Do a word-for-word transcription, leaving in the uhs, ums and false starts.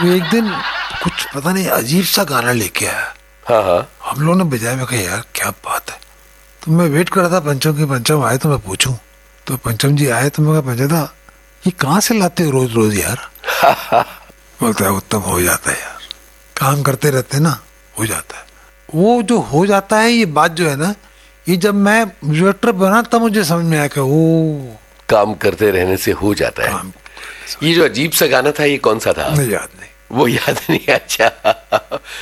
वो एक दिन कुछ पता नहीं अजीब सा गाना लेके आया। हाँ हाँ। हम लोगों ने बजाया। मैं कहा यार क्या बात है। तो मैं वेट कर रहा था पंचम की, पंचम आए तो मैं पूछूं। तो पंचम जी आए तो मैं कहा पंचम दा ये कहाँ से लाते हो रोज रोज यार। बोलता है उत्तम हो जाता है यार, काम करते रहते ना हो जाता है। वो जो हो जाता है ये बात जो है ना, ये जब मैं डायरेक्टर बना तब मुझे समझ में आया कि वो काम करते रहने से हो जाता है। काम। ये जो अजीब सा गाना था ये कौन सा था? मुझे याद नहीं। वो याद नहीं। अच्छा।